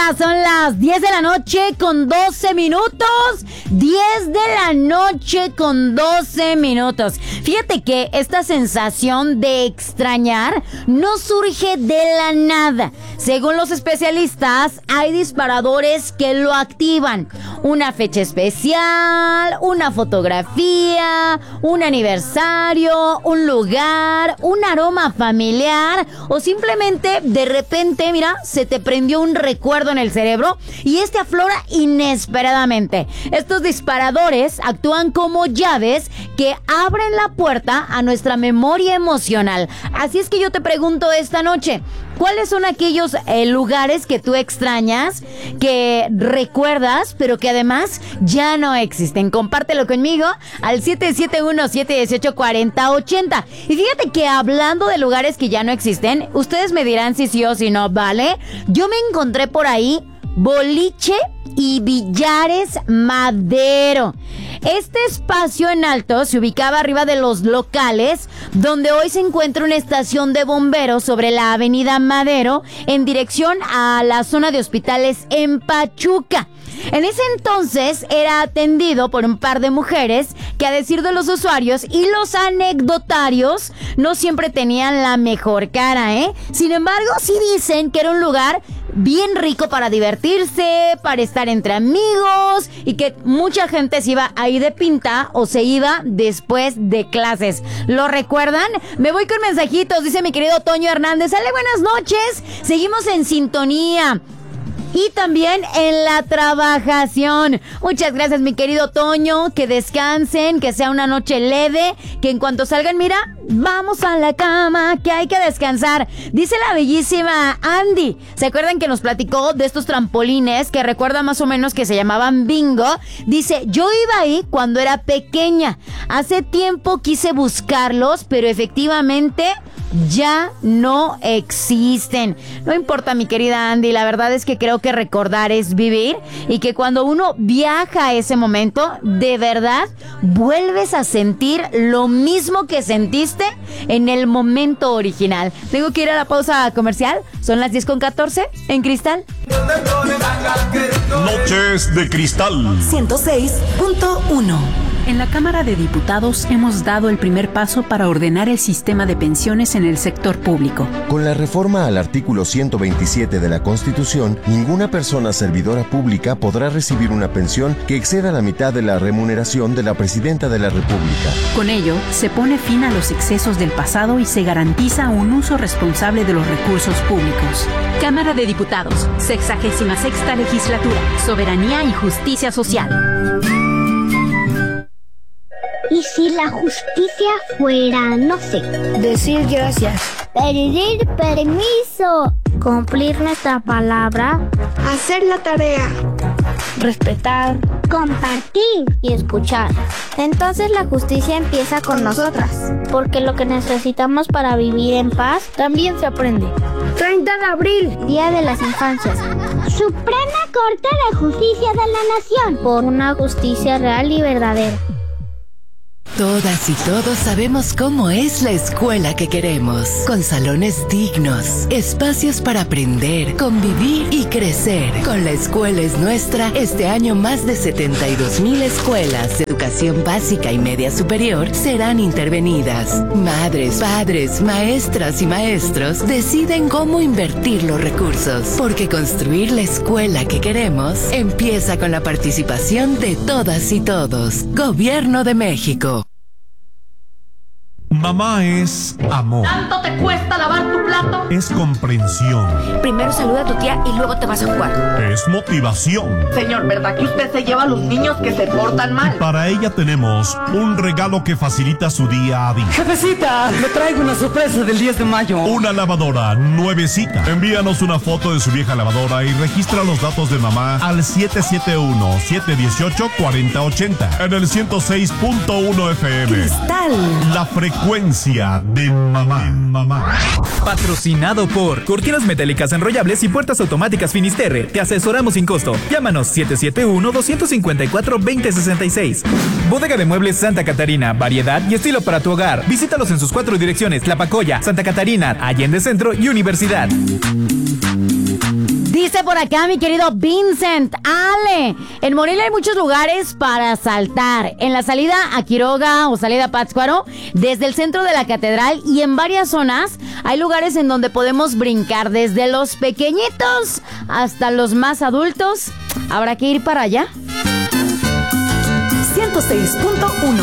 Ya son las 10 de la noche con 12 minutos. 10 de la noche con 12 minutos. Fíjate que esta sensación de extrañar no surge de la nada. Según los especialistas, hay disparadores que lo activan. Una fecha especial, una fotografía, un aniversario, un lugar, un aroma familiar o simplemente de repente, mira, se te prendió un recuerdo en el cerebro y este aflora inesperadamente. Estos disparadores actúan como llaves que abren la puerta a nuestra memoria emocional. Así es que yo te pregunto esta noche, ¿cuáles son aquellos lugares que tú extrañas, que recuerdas, pero que además ya no existen? Compártelo conmigo al 771-718-4080. Y fíjate que hablando de lugares que ya no existen, ustedes me dirán si sí o si no, ¿vale? Yo me encontré por ahí boliche y Billares Madero. Este espacio en alto se ubicaba arriba de los locales, donde hoy se encuentra una estación de bomberos sobre la avenida Madero, en dirección a la zona de hospitales en Pachuca. En ese entonces era atendido por un par de mujeres que, a decir de los usuarios y los anecdotarios, no siempre tenían la mejor cara, ¿eh? Sin embargo, sí dicen que era un lugar bien rico para divertirse, para estar entre amigos y que mucha gente se iba ahí de pinta o se iba después de clases. ¿Lo recuerdan? Me voy con mensajitos, dice mi querido Toño Hernández. ¡Sale, buenas noches! Seguimos en sintonía. Y también en la trabajación. Muchas gracias, mi querido Toño. Que descansen, que sea una noche leve, que en cuanto salgan, mira, vamos a la cama, que hay que descansar. Dice la bellísima Andy. ¿Se acuerdan que nos platicó de estos trampolines que recuerda más o menos que se llamaban bingo? Dice, yo iba ahí cuando era pequeña. Hace tiempo quise buscarlos, pero efectivamente ya no existen. No importa, mi querida Andy, la verdad es que creo que recordar es vivir y que cuando uno viaja a ese momento, de verdad vuelves a sentir lo mismo que sentiste en el momento original. Tengo que ir a la pausa comercial. Son las 10:14 en Cristal. Noches de Cristal 106.1. En la Cámara de Diputados hemos dado el primer paso para ordenar el sistema de pensiones en el sector público. Con la reforma al artículo 127 de la Constitución, ninguna persona servidora pública podrá recibir una pensión que exceda la mitad de la remuneración de la Presidenta de la República. Con ello, se pone fin a los excesos del pasado y se garantiza un uso responsable de los recursos públicos. Cámara de Diputados, 66ª Legislatura, Soberanía y Justicia Social. ¿Y si la justicia fuera, no sé, decir gracias, pedir permiso, cumplir nuestra palabra, hacer la tarea, respetar, compartir y escuchar? Entonces la justicia empieza con nosotras, porque lo que necesitamos para vivir en paz también se aprende. 30 de abril, Día de las Infancias. Suprema Corte de Justicia de la Nación, por una justicia real y verdadera. Todas y todos sabemos cómo es la escuela que queremos, con salones dignos, espacios para aprender, convivir y crecer. Con La Escuela es Nuestra, este año más de 72,000 escuelas de educación básica y media superior serán intervenidas. Madres, padres, maestras y maestros deciden cómo invertir los recursos, porque construir la escuela que queremos empieza con la participación de todas y todos. Gobierno de México. Mamá es amor. ¿Tanto te cuesta lavar tu plato? Es comprensión. primero saluda a tu tía y luego te vas a jugar. Es motivación. Señor, ¿verdad que usted se lleva a los niños que se portan mal? Para ella tenemos un regalo que facilita su día a día. Jefecita, le traigo una sorpresa del 10 de mayo. Una lavadora nuevecita. Envíanos una foto de su vieja lavadora y registra los datos de mamá al 771-718-4080 en el 106.1 FM. Cristal. La frecuencia de mamá. Patrocinado por Cortinas Metálicas Enrollables y Puertas Automáticas Finisterre. Te asesoramos sin costo. Llámanos 771-254-2066. Bodega de Muebles Santa Catarina. Variedad y estilo para tu hogar. Visítalos en sus 4 direcciones: Tlapacoya, Santa Catarina, Allende Centro y Universidad. Dice Dice por acá mi querido Vincent, Ale, en Morelia hay muchos lugares para saltar. En la salida a Quiroga o salida a Pátzcuaro, desde el centro de la catedral y en varias zonas hay lugares en donde podemos brincar desde los pequeñitos hasta los más adultos. Habrá que ir para allá. 106.1